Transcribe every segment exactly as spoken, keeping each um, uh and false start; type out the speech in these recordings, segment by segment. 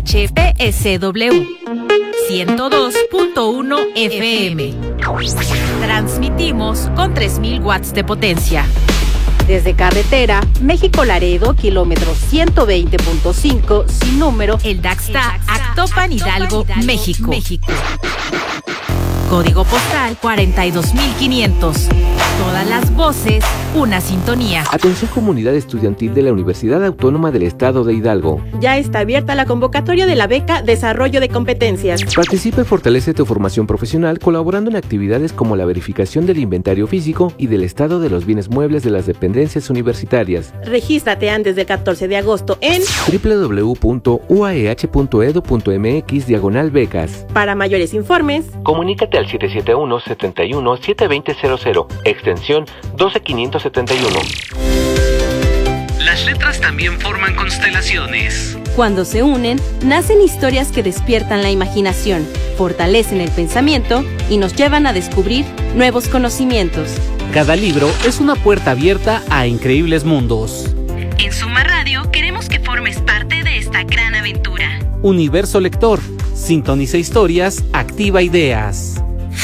H P S W ciento dos punto uno F M. Transmitimos con tres mil watts de potencia. Desde carretera, México-Laredo, kilómetro ciento veinte punto cinco, sin número, El Daxta, Actopan, Hidalgo, México. México. Código postal cuarenta y dos mil quinientos. Todas las voces, una sintonía. Atención comunidad estudiantil de la Universidad Autónoma del Estado de Hidalgo. Ya está abierta la convocatoria de la beca Desarrollo de Competencias. Participa y fortalece tu formación profesional colaborando en actividades como la verificación del inventario físico y del estado de los bienes muebles de las dependencias universitarias. Regístrate antes del catorce de agosto en doble u doble u doble u punto u a e hache punto e d u punto m x diagonal becas. Para mayores informes, comunícate al siete siete uno, siete uno, siete dos cero cero cero, extensión doce quinientos setenta y uno. Las letras también forman constelaciones. Cuando se unen, nacen historias que despiertan la imaginación, fortalecen el pensamiento y nos llevan a descubrir nuevos conocimientos. Cada libro es una puerta abierta a increíbles mundos. En Suma Radio queremos que formes parte de esta gran aventura. Universo Lector. Sintoniza historias, activa ideas.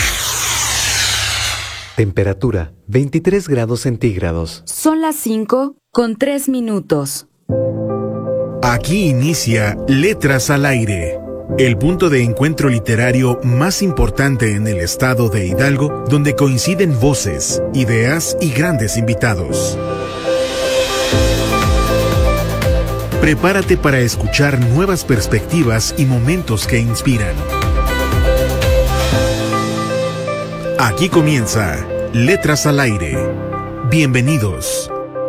Temperatura veintitrés grados centígrados. Son las cinco con tres minutos. Aquí inicia Letras al Aire, el punto de encuentro literario más importante en el estado de Hidalgo, donde coinciden voces, ideas y grandes invitados. Prepárate para escuchar nuevas perspectivas y momentos que inspiran. Aquí comienza Letras al Aire. Bienvenidos.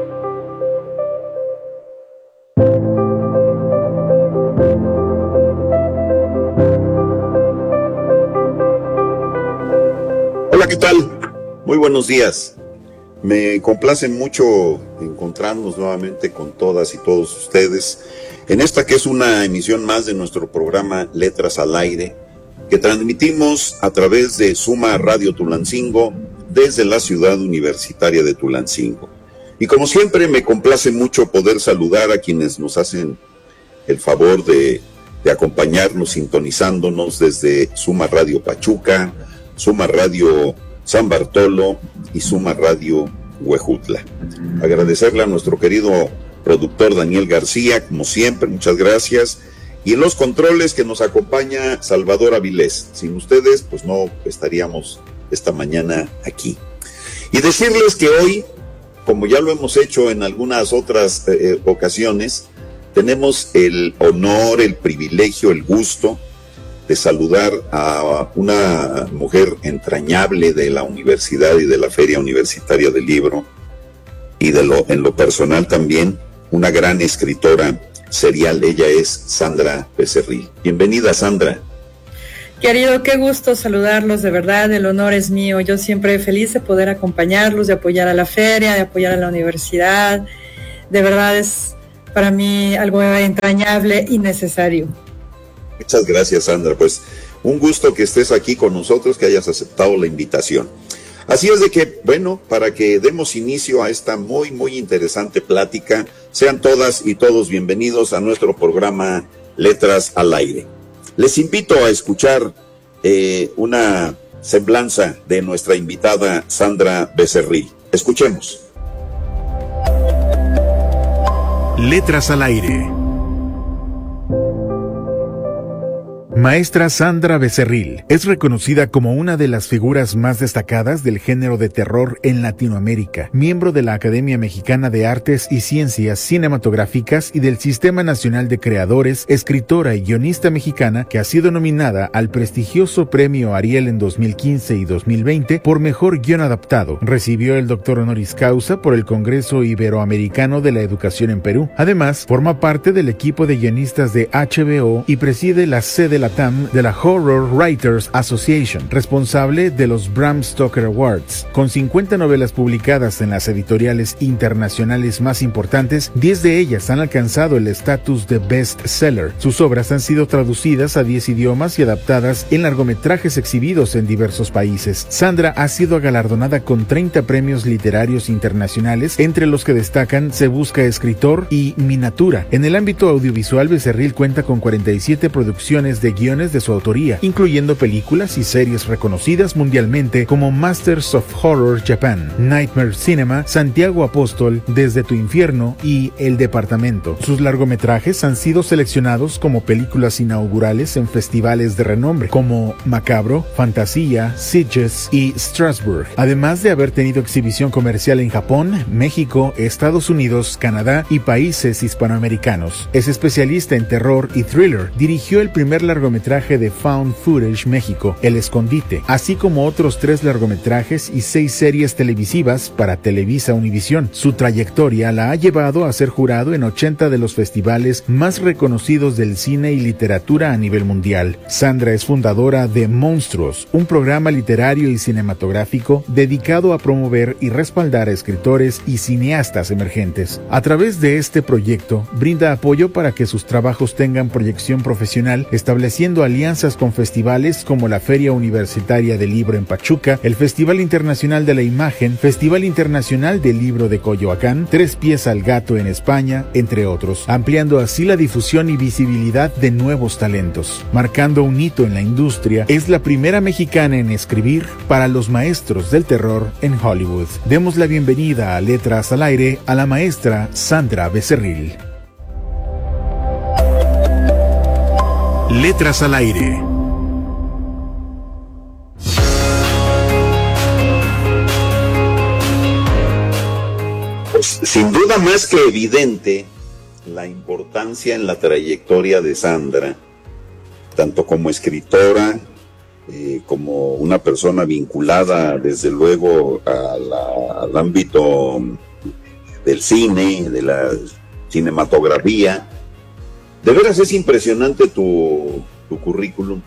Hola, ¿qué tal? Muy buenos días. Me complace mucho encontrarnos nuevamente con todas y todos ustedes en esta que es una emisión más de nuestro programa Letras al Aire, que transmitimos a través de Suma Radio Tulancingo desde la ciudad universitaria de Tulancingo. Y como siempre me complace mucho poder saludar a quienes nos hacen el favor de, de acompañarnos sintonizándonos desde Suma Radio Pachuca, Suma Radio San Bartolo y Suma Radio Huejutla. Agradecerle a nuestro querido productor Daniel García, como siempre, muchas gracias. Y en los controles que nos acompaña Salvador Avilés. Sin ustedes, pues no estaríamos esta mañana aquí. Y decirles que hoy, como ya lo hemos hecho en algunas otras eh, ocasiones, tenemos el honor, el privilegio, el gusto de saludar a una mujer entrañable de la universidad y de la Feria Universitaria del Libro, y de lo, en lo personal también, una gran escritora serial. Ella es Sandra Becerril. Bienvenida, Sandra. Querido, qué gusto saludarlos, de verdad, el honor es mío. Yo siempre feliz de poder acompañarlos, de apoyar a la feria, de apoyar a la universidad. De verdad es para mí algo entrañable y necesario. Muchas gracias, Sandra. Pues un gusto que estés aquí con nosotros, que hayas aceptado la invitación. Así es de que, bueno, para que demos inicio a esta muy, muy interesante plática, sean todas y todos bienvenidos a nuestro programa Letras al Aire. Les invito a escuchar eh, una semblanza de nuestra invitada Sandra Becerril. Escuchemos. Letras al Aire. Maestra Sandra Becerril es reconocida como una de las figuras más destacadas del género de terror en Latinoamérica, miembro de la Academia Mexicana de Artes y Ciencias Cinematográficas y del Sistema Nacional de Creadores, escritora y guionista mexicana que ha sido nominada al prestigioso Premio Ariel en dos mil quince y dos mil veinte por Mejor Guión Adaptado. Recibió el doctor honoris causa por el Congreso Iberoamericano de la Educación en Perú. Además, forma parte del equipo de guionistas de H B O y preside la C de la Latam de la Horror Writers Association, responsable de los Bram Stoker Awards. Con cincuenta novelas publicadas en las editoriales internacionales más importantes, diez de ellas han alcanzado el estatus de bestseller. Sus obras han sido traducidas a diez idiomas y adaptadas en largometrajes exhibidos en diversos países. Sandra ha sido galardonada con treinta premios literarios internacionales, entre los que destacan Se Busca Escritor y Minatura. En el ámbito audiovisual, Becerril cuenta con cuarenta y siete producciones de guiones de su autoría, incluyendo películas y series reconocidas mundialmente como Masters of Horror Japan, Nightmare Cinema, Santiago Apóstol, Desde tu Infierno y El Departamento. Sus largometrajes han sido seleccionados como películas inaugurales en festivales de renombre como Macabro, Fantasía, Sitges y Strasbourg, además de haber tenido exhibición comercial en Japón, México, Estados Unidos, Canadá y países hispanoamericanos. Es especialista en terror y thriller. Dirigió el primer largometraje de Found Footage México, El Escondite, así como otros tres largometrajes y seis series televisivas para Televisa Univisión. Su trayectoria la ha llevado a ser jurado en ochenta de los festivales más reconocidos del cine y literatura a nivel mundial. Sandra es fundadora de Monstruos, un programa literario y cinematográfico dedicado a promover y respaldar a escritores y cineastas emergentes. A través de este proyecto, brinda apoyo para que sus trabajos tengan proyección profesional, estableciendo alianzas con festivales como la Feria Universitaria del Libro en Pachuca, el Festival Internacional de la Imagen, Festival Internacional del Libro de Coyoacán, Tres Pies al Gato en España, entre otros, ampliando así la difusión y visibilidad de nuevos talentos. Marcando un hito en la industria, es la primera mexicana en escribir para los maestros del terror en Hollywood. Demos la bienvenida a Letras al Aire a la maestra Sandra Becerril. Letras al Aire. Pues, sin duda más que evidente la importancia en la trayectoria de Sandra, tanto como escritora, eh, como una persona vinculada desde luego a la, al ámbito del cine, de la cinematografía. De veras es impresionante tu, tu currículum.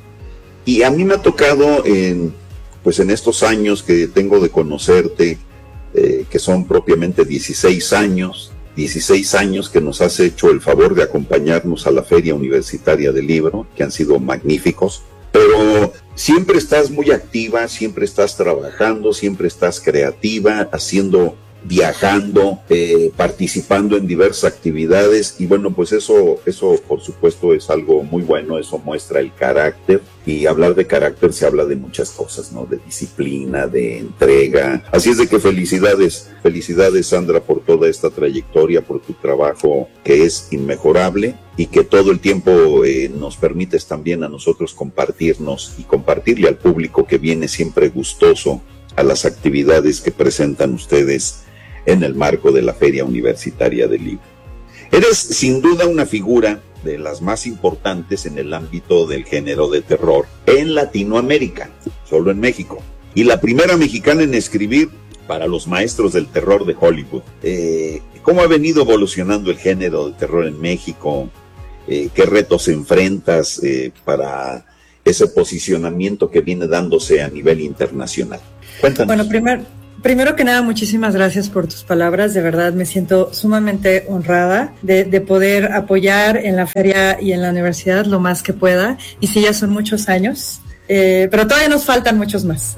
Y a mí me ha tocado en, pues en estos años que tengo de conocerte, eh, que son propiamente dieciséis años, dieciséis años que nos has hecho el favor de acompañarnos a la Feria Universitaria del Libro, que han sido magníficos, pero siempre estás muy activa, siempre estás trabajando, siempre estás creativa, haciendo, viajando, eh, participando en diversas actividades, y bueno, pues eso, eso por supuesto es algo muy bueno, eso muestra el carácter, y hablar de carácter se habla de muchas cosas, ¿no? De disciplina, de entrega. Así es de que felicidades, felicidades Sandra por toda esta trayectoria, por tu trabajo que es inmejorable y que todo el tiempo eh, nos permites también a nosotros compartirnos y compartirle al público que viene siempre gustoso a las actividades que presentan ustedes en el marco de la Feria Universitaria del Libro. Eres sin duda una figura de las más importantes en el ámbito del género de terror en Latinoamérica, solo en México, y la primera mexicana en escribir para los maestros del terror de Hollywood. Eh, ¿Cómo ha venido evolucionando el género de terror en México? Eh, ¿Qué retos enfrentas eh, para ese posicionamiento que viene dándose a nivel internacional? Cuéntanos. Bueno, primero, primero que nada, muchísimas gracias por tus palabras. De verdad, me siento sumamente honrada de, de poder apoyar en la feria y en la universidad lo más que pueda. Y sí, ya son muchos años, eh, pero todavía nos faltan muchos más.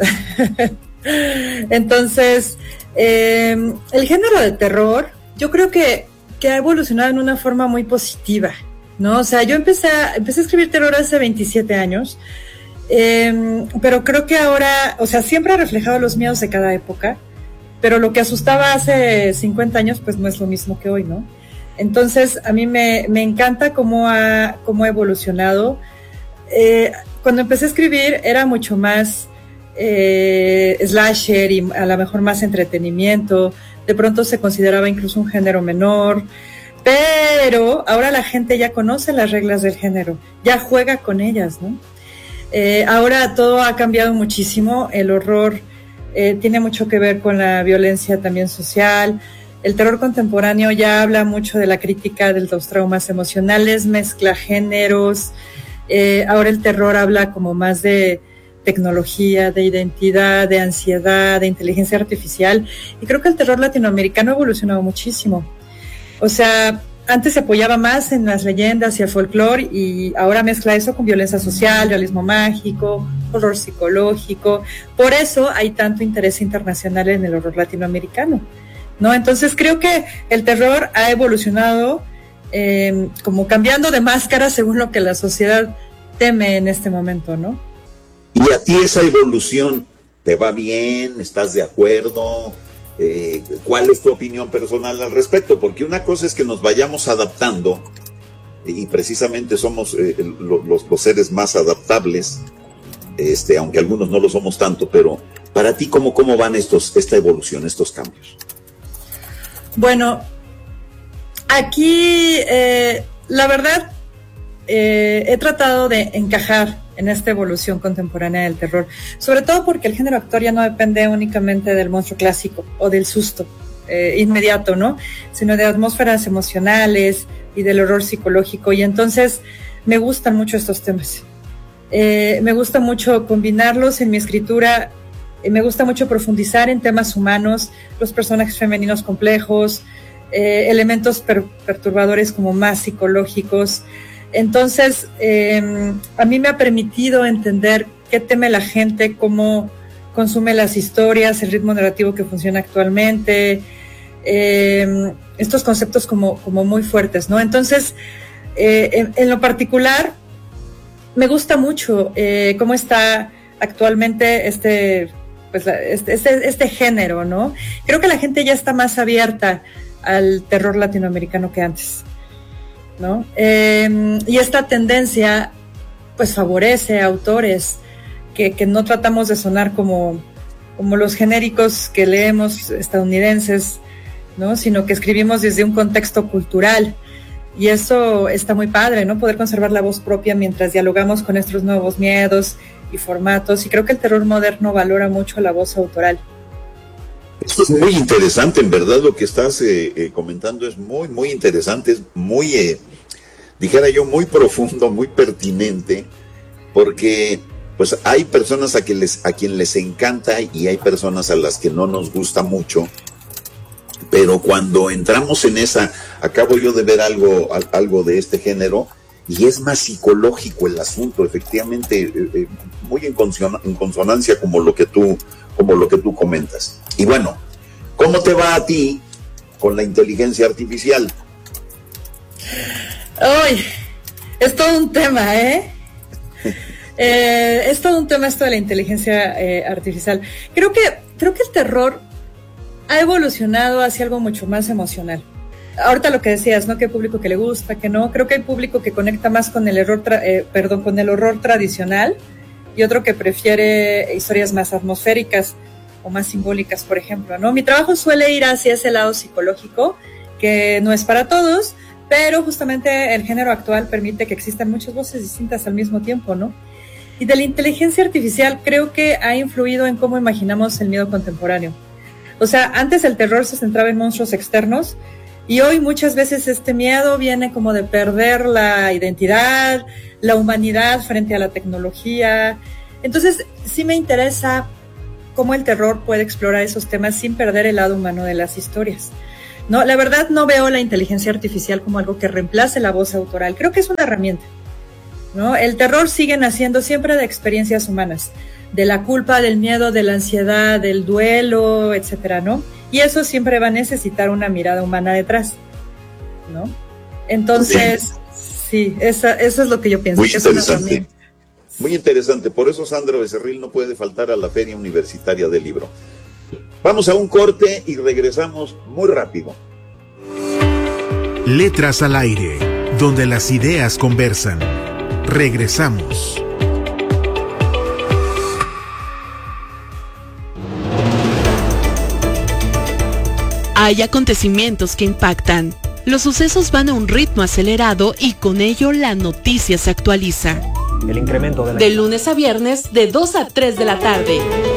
Entonces, eh, el género de terror, yo creo que, que ha evolucionado en una forma muy positiva, ¿no? O sea, yo empecé a, empecé a escribir terror hace veintisiete años. Eh, pero creo que ahora, o sea, siempre ha reflejado los miedos de cada época, pero lo que asustaba hace cincuenta años, pues no es lo mismo que hoy, ¿no? Entonces, a mí me, me encanta cómo ha, cómo ha evolucionado. Eh, cuando empecé a escribir era mucho más eh, slasher y a lo mejor más entretenimiento, de pronto se consideraba incluso un género menor, pero ahora la gente ya conoce las reglas del género, ya juega con ellas, ¿no? Eh, ahora todo ha cambiado muchísimo, el horror eh, tiene mucho que ver con la violencia también social, el terror contemporáneo ya habla mucho de la crítica de los traumas emocionales, mezcla géneros, Eh, ahora el terror habla como más de tecnología, de identidad, de ansiedad, de inteligencia artificial, y creo que el terror latinoamericano ha evolucionado muchísimo. O sea, antes se apoyaba más en las leyendas y el folclore, y ahora mezcla eso con violencia social, realismo mágico, horror psicológico. Por eso hay tanto interés internacional en el horror latinoamericano, ¿no? Entonces creo que el terror ha evolucionado eh, como cambiando de máscara según lo que la sociedad teme en este momento, ¿no? ¿Y a ti esa evolución te va bien? ¿Estás de acuerdo? Eh, ¿Cuál es tu opinión personal al respecto? Porque una cosa es que nos vayamos adaptando, y precisamente somos eh, los, los seres más adaptables, este, aunque algunos no lo somos tanto, pero para ti, ¿cómo, cómo van estos, esta evolución, estos cambios? Bueno, aquí eh, la verdad eh, he tratado de encajar en esta evolución contemporánea del terror, sobre todo porque el género actual ya no depende únicamente del monstruo clásico o del susto eh, inmediato, ¿no? Sino de atmósferas emocionales y del horror psicológico, y entonces me gustan mucho estos temas. Eh, me gusta mucho combinarlos en mi escritura, eh, me gusta mucho profundizar en temas humanos, los personajes femeninos complejos, eh, elementos per- perturbadores como más psicológicos. Entonces, eh, a mí me ha permitido entender qué teme la gente, cómo consume las historias, el ritmo narrativo que funciona actualmente, eh, estos conceptos como, como muy fuertes, ¿no? Entonces, eh, en, en lo particular, me gusta mucho eh, cómo está actualmente este, pues, este, este, este género, ¿no? Creo que la gente ya está más abierta al terror latinoamericano que antes, ¿no? Eh, y esta tendencia pues favorece a autores que, que no tratamos de sonar como, como los genéricos que leemos estadounidenses, ¿no? Sino que escribimos desde un contexto cultural, y eso está muy padre, ¿no? Poder conservar la voz propia mientras dialogamos con estos nuevos miedos y formatos, y creo que el terror moderno valora mucho la voz autoral. Esto es muy interesante, en verdad, lo que estás eh, eh, comentando es muy, muy interesante, es muy, eh, dijera yo, muy profundo, muy pertinente, porque pues hay personas a, que les, a quien les encanta y hay personas a las que no nos gusta mucho, pero cuando entramos en esa, acabo yo de ver algo, algo de este género, y es más psicológico el asunto, efectivamente, eh, eh, muy en, consona, en consonancia como lo que tú como lo que tú comentas. Y bueno, ¿cómo te va a ti con la inteligencia artificial? ¡Ay! Es todo un tema, ¿eh? eh es todo un tema esto de la inteligencia eh, artificial. Creo que, creo que el terror ha evolucionado hacia algo mucho más emocional. Ahorita lo que decías, ¿no? Que hay público que le gusta, que no. Creo que hay público que conecta más con el error tra- eh, perdón, con el horror tradicional, y otro que prefiere historias más atmosféricas o más simbólicas, por ejemplo, ¿no? Mi trabajo suele ir hacia ese lado psicológico, que no es para todos, pero justamente el género actual permite que existan muchas voces distintas al mismo tiempo, ¿no? Y de la inteligencia artificial creo que ha influido en cómo imaginamos el miedo contemporáneo. O sea, antes el terror se centraba en monstruos externos, y hoy muchas veces este miedo viene como de perder la identidad, la humanidad frente a la tecnología. Entonces, sí me interesa cómo el terror puede explorar esos temas sin perder el lado humano de las historias, ¿no? La verdad, no veo la inteligencia artificial como algo que reemplace la voz autoral. Creo que es una herramienta, ¿no? El terror sigue naciendo siempre de experiencias humanas, de la culpa, del miedo, de la ansiedad, del duelo, etcétera, ¿no? Y eso siempre va a necesitar una mirada humana detrás, ¿no? Entonces, sí, esa, eso es lo que yo pienso. Muy que interesante. Es Muy interesante. Por eso Sandra Becerril no puede faltar a la Feria Universitaria del Libro. Vamos a un corte y regresamos muy rápido. Letras al aire, donde las ideas conversan. Regresamos. Hay acontecimientos que impactan. Los sucesos van a un ritmo acelerado y con ello la noticia se actualiza. El incremento de la... De lunes a viernes, de dos a tres de la tarde.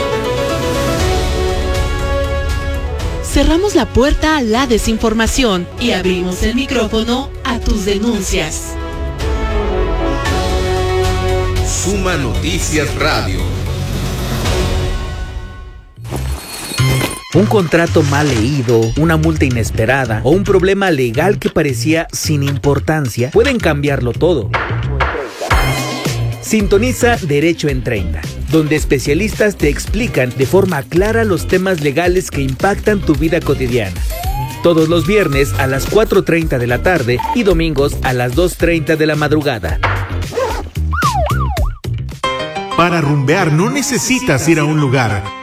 Cerramos la puerta a la desinformación y abrimos el micrófono a tus denuncias. Suma Noticias Radio. Un contrato mal leído, una multa inesperada o un problema legal que parecía sin importancia pueden cambiarlo todo. Sintoniza Derecho en treinta, donde especialistas te explican de forma clara los temas legales que impactan tu vida cotidiana. Todos los viernes a las cuatro treinta de la tarde y domingos a las dos treinta de la madrugada. Para rumbear no necesitas ir a un lugar.